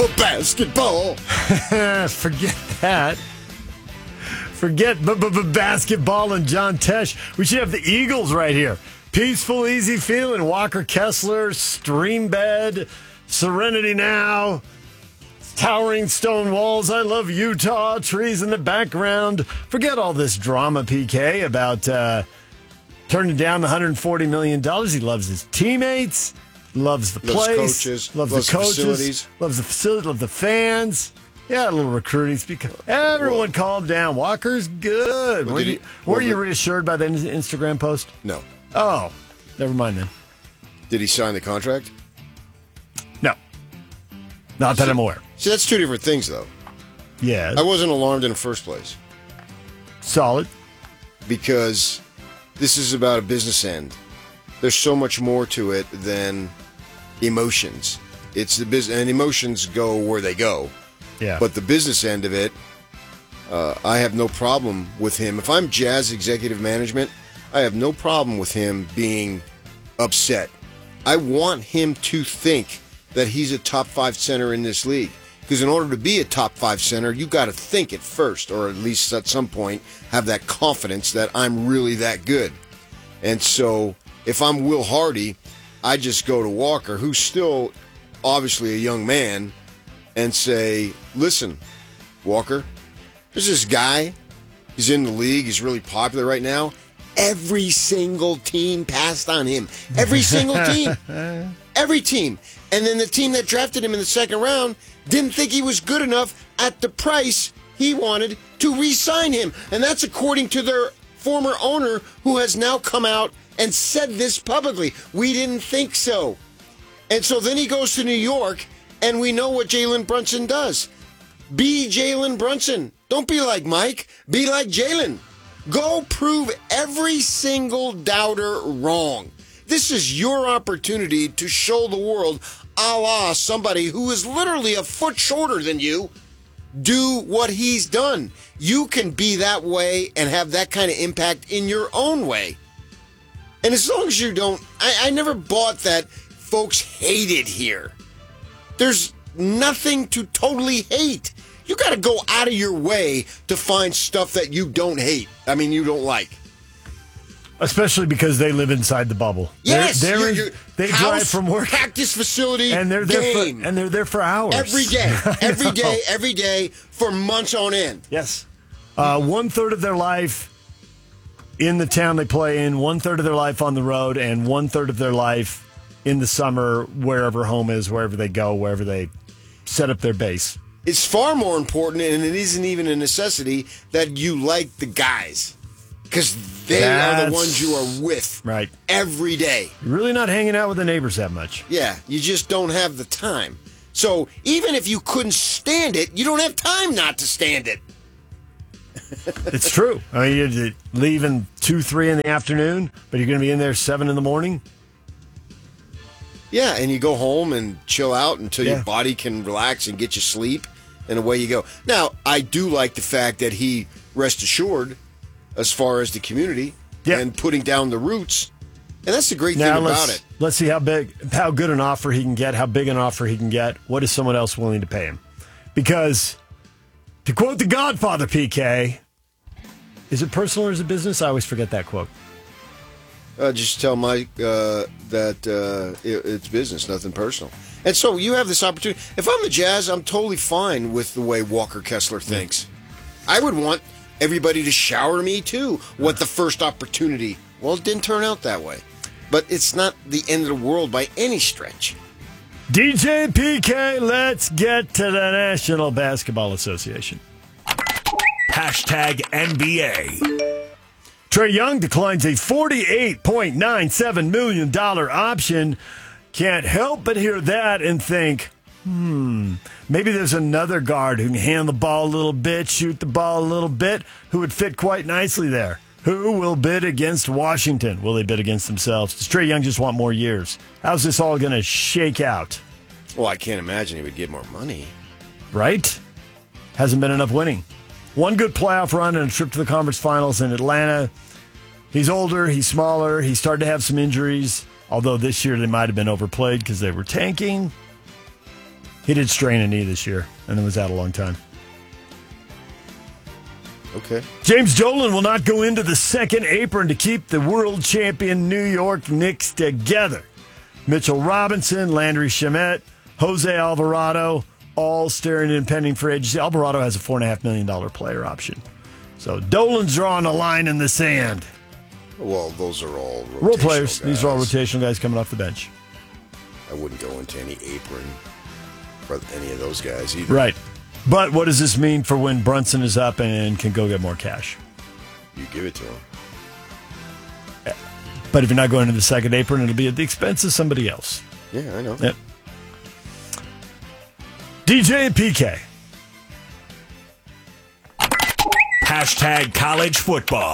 Basketball. Forget that. Forget basketball and John Tesh. We should have the Eagles right here. Peaceful, easy feeling. Walker Kessler, stream bed, Serenity Now, towering stone walls. I love Utah, trees in the background. Forget all this drama, PK, about turning down the $140 million. He loves his teammates, loves the place, loves the coaches, facilities. loves the facility, loves the fans. Yeah, a little recruiting speak. Everyone calm down. Walker's good. Were you reassured by the Instagram post? No. Oh, never mind then. Did he sign the contract? No. Not that I'm aware. See, that's two different things, though. Yeah. I wasn't alarmed in the first place. Solid. Because this is about a business end. There's so much more to it than emotions. It's the business, and emotions go where they go. Yeah. But the business end of it, I have no problem with him. If I'm Jazz executive management, I have no problem with him being upset. I want him to think that he's a top 5 center in this league. Because in order to be a top 5 center, you got to think it first, or at least at some point have that confidence that I'm really that good. And so if I'm Will Hardy, I just go to Walker, who's still obviously a young man, and say, listen, Walker, there's this guy. He's in the league. He's really popular right now. Every single team passed on him. Every single team. Every team. And then the team that drafted him in the second round didn't think he was good enough at the price he wanted to re-sign him. And that's according to their former owner, who has now come out and said this publicly. We didn't think so. And so then he goes to New York, and we know what Jalen Brunson does. Be Jalen Brunson. Don't be like Mike. Be like Jalen. Go prove every single doubter wrong. This is your opportunity to show the world, a la somebody who is literally a foot shorter than you, do what he's done. You can be that way and have that kind of impact in your own way. And as long as you don't, I never bought that folks hate it here. There's nothing to totally hate. You got to go out of your way to find stuff that you don't hate. I mean, you don't like. Especially because they live inside the bubble. Yes, they drive from work, practice facility, and they're there for hours every day for months on end. Yes, 1/3 of their life in the town they play in, 1/3 of their life on the road, and 1/3 of their life in the summer wherever home is, wherever they go, wherever they set up their base. It's far more important, and it isn't even a necessity that you like the guys. Because they are the ones you are with every day. You're really not hanging out with the neighbors that much. Yeah, you just don't have the time. So even if you couldn't stand it, you don't have time not to stand it. It's true. I mean, you're leaving 2, 3 in the afternoon, but you're going to be in there 7 in the morning. Yeah, and you go home and chill out until your body can relax and get you sleep, and away you go. Now, I do like the fact that he, rest assured, as far as the community and putting down the roots, and that's the great thing about it. Let's see how good an offer he can get, how big an offer he can get. What is someone else willing to pay him? Because, to quote the Godfather, PK, is it personal or is it business? I always forget that quote. Just tell Mike that it's business, nothing personal. And so you have this opportunity. If I'm the Jazz, I'm totally fine with the way Walker Kessler thinks. I would want everybody to shower me, too. What the first opportunity? Well, it didn't turn out that way. But it's not the end of the world by any stretch. DJ PK, let's get to the National Basketball Association. #NBA. Trae Young declines a $48.97 million option. Can't help but hear that and think, maybe there's another guard who can handle the ball a little bit, shoot the ball a little bit, who would fit quite nicely there. Who will bid against Washington? Will they bid against themselves? Does Trae Young just want more years? How's this all going to shake out? Well, I can't imagine he would get more money. Right? Hasn't been enough winning. One good playoff run and a trip to the conference finals in Atlanta. He's older, he's smaller, he's started to have some injuries, although this year they might have been overplayed because they were tanking. He did strain a knee this year and then was out a long time. Okay. James Dolan will not go into the second apron to keep the world champion New York Knicks together. Mitchell Robinson, Landry Shamet, Jose Alvarado, all staring and pending for agency. Alvarado has a $4.5 million player option. So Dolan's drawing a line in the sand. Well, those are all Role players. guys. These are all rotational guys coming off the bench. I wouldn't go into any apron for any of those guys either. Right. But what does this mean for when Brunson is up and can go get more cash? You give it to him. But if you're not going into the second apron, it'll be at the expense of somebody else. Yeah, I know. Yep. DJ and PK. Hashtag college football.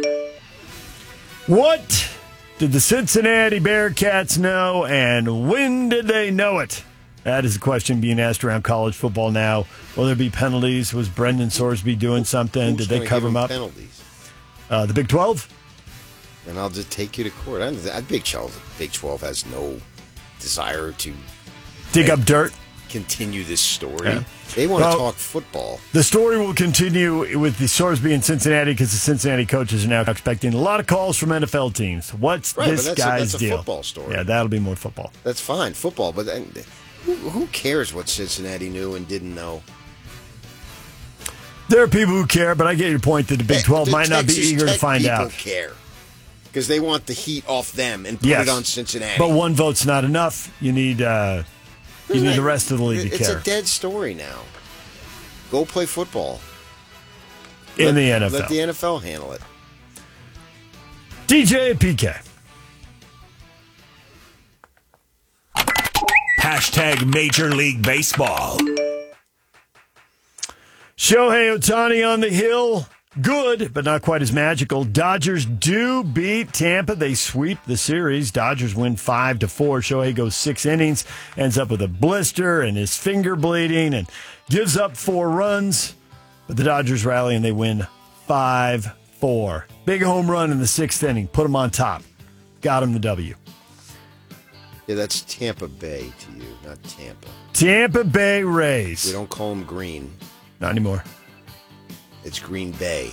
What did the Cincinnati Bearcats know, and when did they know it? That is the question being asked around college football now. Will there be penalties? Was Brendan Sorsby doing something? Who's Did they gonna cover give him up? Penalties. The Big 12? And I'll just take you to court. Big 12 has no desire to Dig up dirt? continue this story. Yeah. They want to Well, talk football. The story will continue with the Sorsby in Cincinnati because the Cincinnati coaches are now expecting a lot of calls from NFL teams. What's Right, this but guy's that's a deal? football story. Yeah, that'll be more football. That's fine, football. But then, who cares what Cincinnati knew and didn't know? There are people who care, but I get your point that the Big 12 The might not be Texas eager to Tech find people out. care because they want the heat off them and put Yes. it on Cincinnati. But one vote's not enough. You need the rest of the league to It's care. a dead story now. Go play football. In the NFL. Let the NFL handle it. DJ and PK. Hashtag Major League Baseball. Shohei Ohtani on the hill. Good, but not quite as magical. Dodgers do beat Tampa. They sweep the series. Dodgers win 5-4. Shohei goes 6 innings, ends up with a blister and his finger bleeding and gives up 4 runs. But the Dodgers rally and they win 5-4. Big home run in the 6th inning. Put them on top. Got him the W. Yeah, that's Tampa Bay to you, not Tampa. Tampa Bay We Rays. don't call them green. Not anymore. It's Green Bay.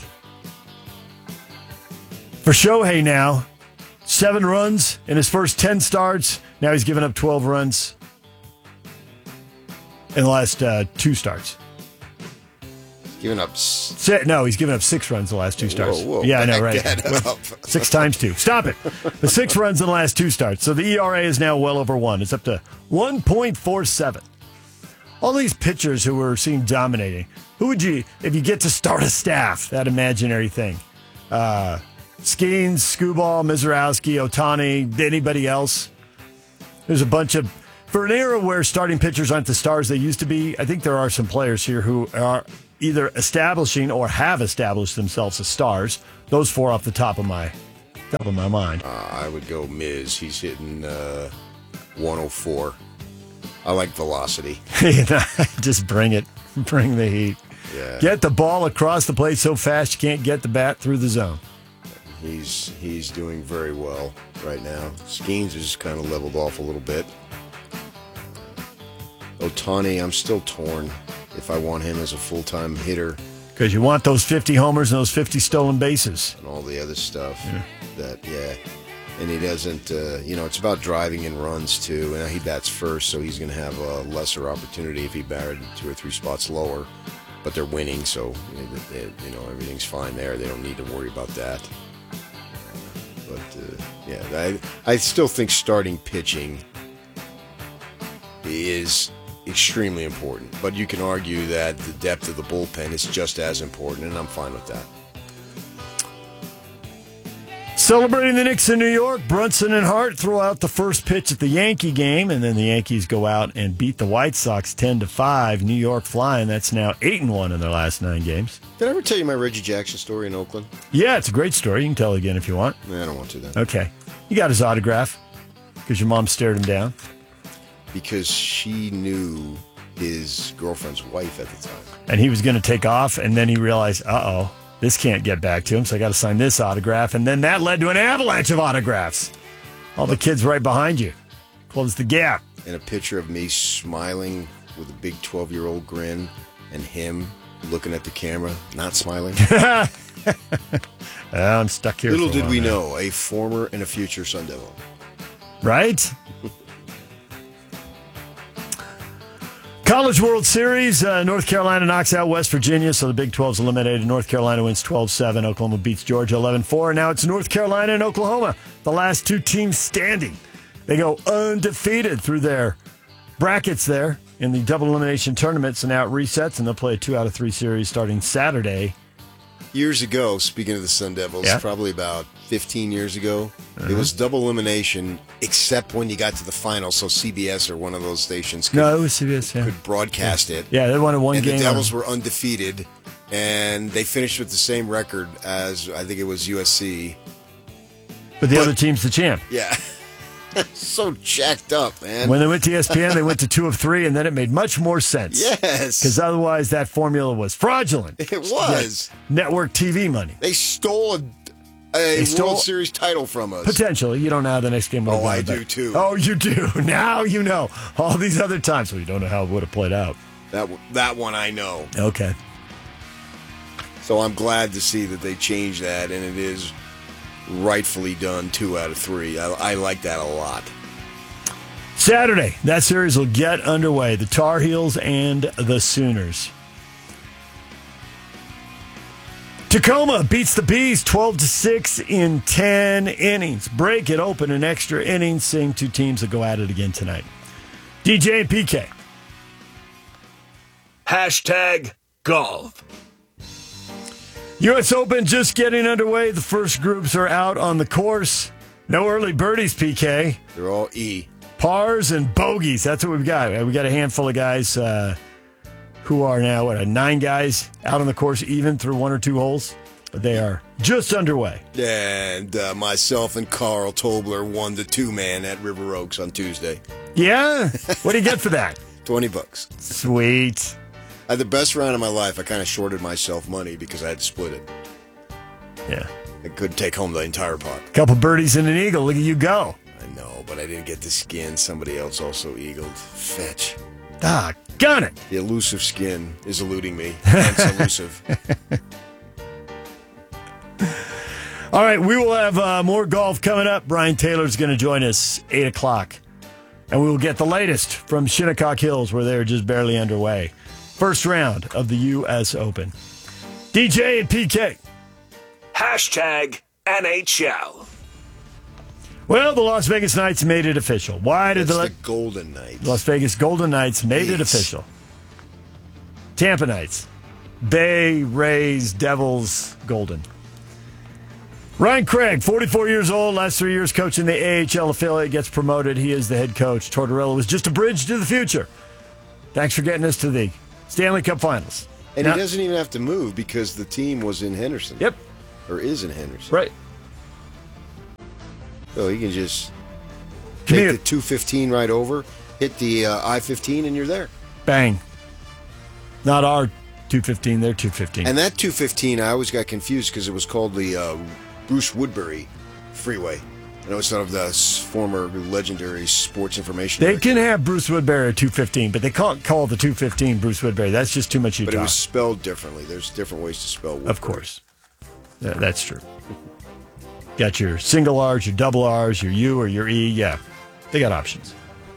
For Shohei now, 7 runs in his first 10 starts. Now he's given up 12 runs in the last 2 starts. Giving up. No, he's given up 6 runs in the last 2 starts. Whoa, Yeah, I know, back right? that up. 6 times 2. Stop it. The 6 runs in the last 2 starts. So the ERA is now well over 1. It's up to 1.47. All these pitchers who we're seeing dominating, who would you, if you get to start a staff, that imaginary thing? Skeens, Skubal, Mizorowski, Ohtani, anybody else? There's a bunch of, for an era where starting pitchers aren't the stars they used to be, I think there are some players here who are either establishing or have established themselves as stars. Those 4 off the top of my mind. I would go Miz. He's hitting 104. I like velocity. Just bring it. Bring the heat. Yeah. Get the ball across the plate so fast you can't get the bat through the zone. He's doing very well right now. Skeens is kind of leveled off a little bit. Ohtani, I'm still torn if I want him as a full-time hitter Because you want those 50 homers and those 50 stolen bases. and all the other stuff. And he doesn't, it's about driving in runs too. And he bats first, so he's going to have a lesser opportunity if he batted 2 or 3 spots lower. But they're winning, so everything's fine there. They don't need to worry about that. I still think starting pitching is extremely important. But you can argue that the depth of the bullpen is just as important, and I'm fine with that. Celebrating the Knicks in New York, Brunson and Hart throw out the first pitch at the Yankee game, and then the Yankees go out and beat the White Sox 10-5. New York flying. That's now 8-1 in their last 9 games. Did I ever tell you my Reggie Jackson story in Oakland? Yeah, it's a great story. You can tell it again if you want. I don't want to then. Okay. You got his autograph because your mom stared him down. Because she knew his girlfriend's wife at the time. And he was going to take off, and then he realized, this can't get back to him, so I got to sign this autograph. And then that led to an avalanche of autographs. All the kids right behind you. Close the gap. And a picture of me smiling with a big 12-year-old grin and him looking at the camera, not smiling. I'm stuck here. Little did we know, a former and a future Sun Devil. Right? College World Series, North Carolina knocks out West Virginia, so the Big 12's eliminated. North Carolina wins 12-7. Oklahoma beats Georgia 11-4. Now it's North Carolina and Oklahoma, the last two teams standing. They go undefeated through their brackets there in the double elimination tournament, so now it resets, and they'll play a 2-out-of-3 series starting Saturday. Years ago, speaking of the Sun Devils, probably about 15 years ago, it was double elimination, except when you got to the final, so CBS or one of those stations could, it was CBS, could broadcast it. Yeah, they won one game. And the Devils were undefeated, and they finished with the same record as, I think it was USC. But the other team's the champ. Yeah. So jacked up, man. When they went to ESPN, they went to 2 of 3, and then it made much more sense. Yes. Because otherwise that formula was fraudulent. It was. Network TV money. They stole a World Series title from us. Potentially. You don't know how the next game would have Oh, I gone, do, too. Oh, you do. Now you know. All these other times, well, you don't know how it would have played out. That one I know. Okay. So I'm glad to see that they changed that, and it is rightfully done 2 out of 3. I like that a lot. Saturday, that series will get underway. The Tar Heels and the Sooners. Tacoma beats the Bees 12-6 in 10 innings. Break it open in extra innings, seeing two teams that go at it again tonight. DJ and PK. #golf. U.S. Open just getting underway. The first groups are out on the course. No early birdies, PK. They're all E. Pars and bogeys. That's what we've got. We got a handful of guys who are now, 9 guys out on the course, even through 1 or 2 holes. But they are just underway. And myself and Carl Tobler won the 2-man at River Oaks on Tuesday. Yeah? What do you get for that? $20. Sweet. I had the best round of my life. I kind of shorted myself money because I had to split it. Yeah. I couldn't take home the entire pot. Couple birdies and an eagle. Look at you go. I know, but I didn't get the skin. Somebody else also eagled. Fetch. Got it. The elusive skin is eluding me. Hence elusive. All right, we will have more golf coming up. Brian Taylor's going to join us 8 o'clock. And we will get the latest from Shinnecock Hills, where they're just barely underway. First round of the U.S. Open. DJ and PK. #NHL. Well, the Las Vegas Knights made it official. Why did the Golden Knights? Las Vegas Golden Knights made it official. Tampa Knights. Bay, Rays, Devils, Golden. Ryan Craig, 44 years old, last 3 years coaching the AHL affiliate, gets promoted. He is the head coach. Tortorella was just a bridge to the future. Thanks for getting us to the Stanley Cup Finals. And he doesn't even have to move because the team was in Henderson. Yep. Or is in Henderson. Right. So he can just take the 215 right over, hit the I-15, and you're there. Bang. Not our 215, their 215. And that 215, I always got confused because it was called the Bruce Woodbury Freeway. I know it's not of the former legendary sports information. They can have Bruce Woodbury at 215, but they can't call the 215 Bruce Woodbury. That's just too much Utah. But it was spelled differently. There's different ways to spell Woodbury. Of course. Yeah, that's true. Got your single R's, your double R's, your U or your E. Yeah, they got options.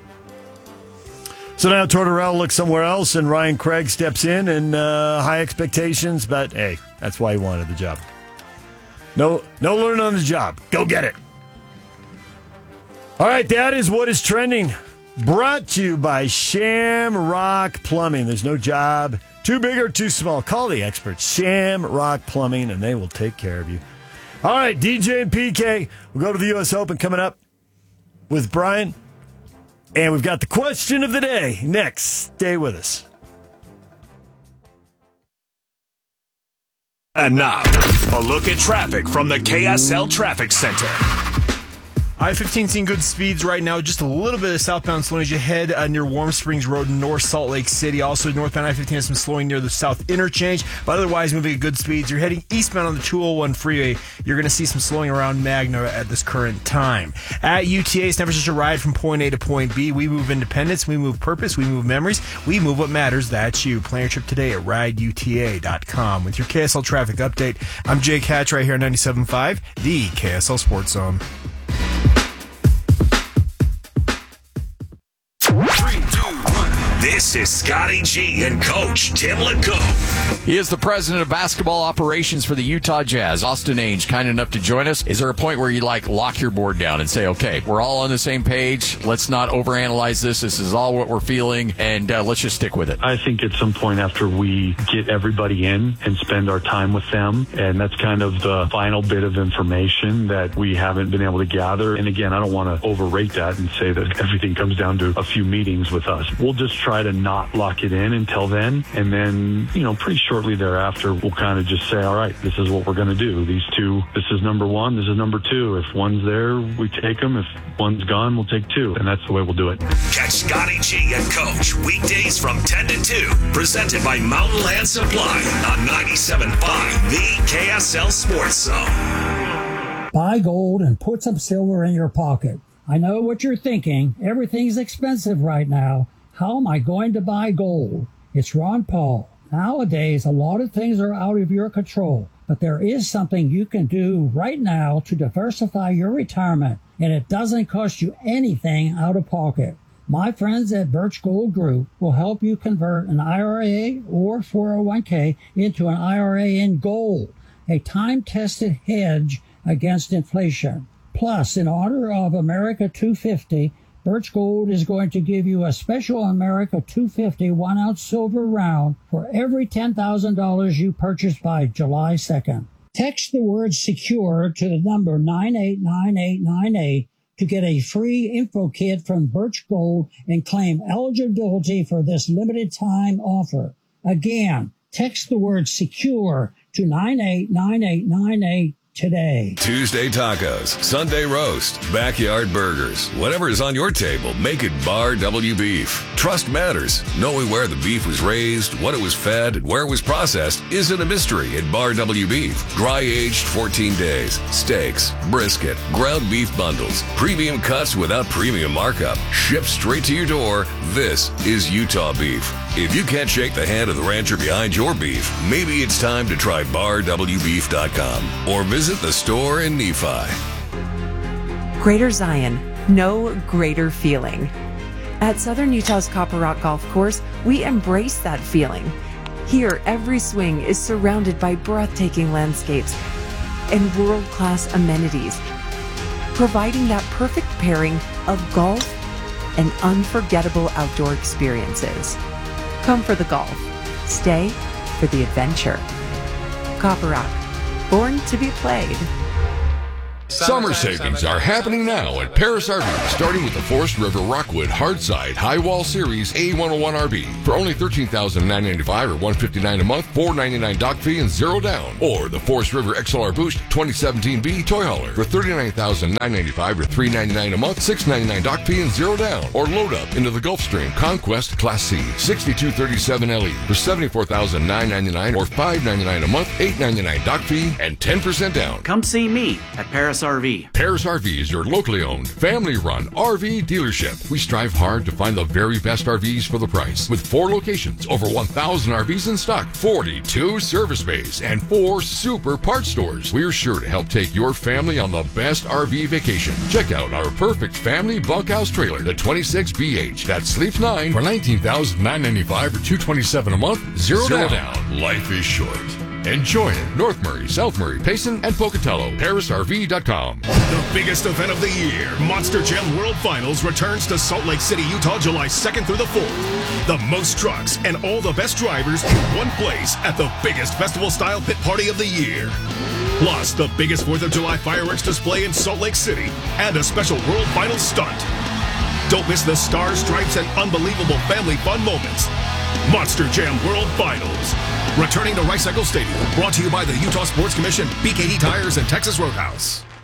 So now Tortorella looks somewhere else, and Ryan Craig steps in, and high expectations, but hey, that's why he wanted the job. No learning on the job. Go get it. All right, that is what is trending. Brought to you by Shamrock Plumbing. There's no job too big or too small. Call the experts, Shamrock Plumbing, and they will take care of you. All right, DJ and PK, we'll go to the U.S. Open coming up with Brian. And we've got the question of the day next. Stay with us. And now, a look at traffic from the KSL Traffic Center. I-15 seeing good speeds right now. Just a little bit of southbound slowing as you head near Warm Springs Road, North Salt Lake City. Also, northbound I-15 has some slowing near the South Interchange, but otherwise moving at good speeds. You're heading eastbound on the 201 freeway. You're going to see some slowing around Magna at this current time. At UTA, it's never just a ride from point A to point B. We move independence, we move purpose, we move memories, we move what matters. That's you. Plan your trip today at rideuta.com. With your KSL traffic update, I'm Jake Hatch right here on 97.5, the KSL Sports Zone. 3, 2, 1. This is Scotty G and Coach Tim LeCoq. He is the president of basketball operations for the Utah Jazz. Austin Ainge, kind enough to join us. Is there a point where you lock your board down and say, okay, we're all on the same page. Let's not overanalyze this. This is all what we're feeling, and let's just stick with it. I think at some point after we get everybody in and spend our time with them, and that's kind of the final bit of information that we haven't been able to gather. And again, I don't want to overrate that and say that everything comes down to a few meetings with us. We'll just try to not lock it in until then. And then, pretty shortly thereafter, we'll kind of just say, all right, this is what we're going to do. These two, this is number one, this is number two. If one's there, we take them. If one's gone, we'll take two. And that's the way we'll do it. Catch Scotty G and Coach weekdays from 10 to 2. Presented by Mountain Land Supply on 97.5, the KSL Sports Zone. Buy gold and put some silver in your pocket. I know what you're thinking. Everything's expensive right now. How am I going to buy gold? It's Ron Paul. Nowadays, a lot of things are out of your control, but there is something you can do right now to diversify your retirement, and it doesn't cost you anything out of pocket. My friends at Birch Gold Group will help you convert an IRA or 401k into an IRA in gold, a time-tested hedge against inflation. Plus, in honor of America 250, Birch Gold is going to give you a special America 250 1-ounce silver round for every $10,000 you purchase by July 2nd. Text the word SECURE to the number 989898 to get a free info kit from Birch Gold and claim eligibility for this limited time offer. Again, text the word SECURE to 989898 today. Tuesday tacos, Sunday roast, backyard burgers. Whatever is on your table, make it Bar W Beef. Trust matters. Knowing where the beef was raised, what it was fed, and where it was processed isn't a mystery at Bar W Beef. Dry aged 14 days. Steaks, brisket, ground beef bundles, premium cuts without premium markup. Shipped straight to your door. This is Utah beef. If you can't shake the hand of the rancher behind your beef, maybe it's time to try BarWBeef.com or visit the store in Nephi. Greater Zion, no greater feeling. At Southern Utah's Copper Rock Golf Course, we embrace that feeling. Here, every swing is surrounded by breathtaking landscapes and world-class amenities, providing that perfect pairing of golf and unforgettable outdoor experiences. Come for the golf. Stay for the adventure. Copper Rock, born to be played. Summer savings are happening now at Paris RV, starting with the Forest River Rockwood Hardside High Wall Series A101 RV for only $13,995 or $159 a month, $499 dock fee and $0 down. Or the Forest River XLR Boost 2017B Toy Hauler for $39,995 or $399 a month, $699 dock fee and $0 down. Or load up into the Gulfstream Conquest Class C 6237 LE for $74,999 or $599 a month, $899 dock fee and 10% down. Come see me at Paris RV. Paris RV is your locally owned, family-run RV dealership. We strive hard to find the very best RVs for the price. With 4 locations, over 1,000 RVs in stock, 42 service bays, and 4 super parts stores. We're sure to help take your family on the best RV vacation. Check out our perfect family bunkhouse trailer, the 26BH, that sleeps 9 for $19,995 or $227 a month, $0 down. Life is short. Enjoy it. North Murray, South Murray, Payson, and Pocatello. ParisRV.com. The biggest event of the year, Monster Jam World Finals, returns to Salt Lake City, Utah, July 2nd through the 4th. The most trucks and all the best drivers in one place at the biggest festival-style pit party of the year. Plus, the biggest 4th of July fireworks display in Salt Lake City and a special World Finals stunt. Don't miss the stars, stripes, and unbelievable family fun moments. Monster Jam World Finals. Returning to Rice Eccles Stadium. Brought to you by the Utah Sports Commission, BKD Tires, and Texas Roadhouse.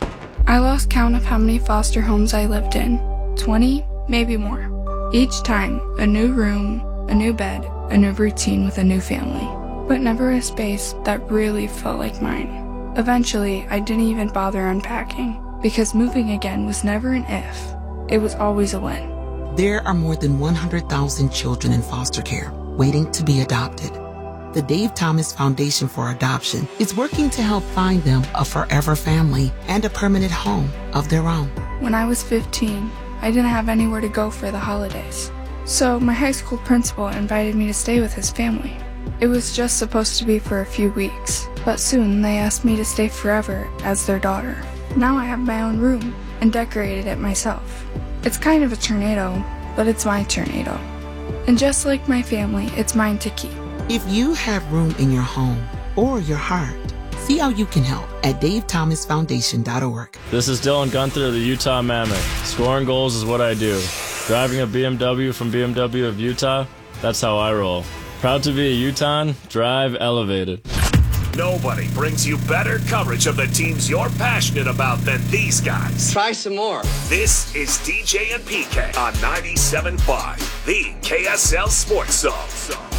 I lost count of how many foster homes I lived in. 20, maybe more. Each time, a new room, a new bed, a new routine with a new family. But never a space that really felt like mine. Eventually, I didn't even bother unpacking, because moving again was never an if. It was always a when. There are more than 100,000 children in foster care waiting to be adopted. The Dave Thomas Foundation for Adoption is working to help find them a forever family and a permanent home of their own. When I was 15, I didn't have anywhere to go for the holidays. So my high school principal invited me to stay with his family. It was just supposed to be for a few weeks, but soon they asked me to stay forever as their daughter. Now I have my own room and decorated it myself. It's kind of a tornado, but it's my tornado. And just like my family, it's mine to keep. If you have room in your home or your heart, see how you can help at davethomasfoundation.org. This is Dylan Gunther of the Utah Mammoth. Scoring goals is what I do. Driving a BMW from BMW of Utah, that's how I roll. Proud to be a Utahn, drive elevated. Nobody brings you better coverage of the teams you're passionate about than these guys. Try some more. This is DJ and PK on 97.5, the KSL Sports Zone.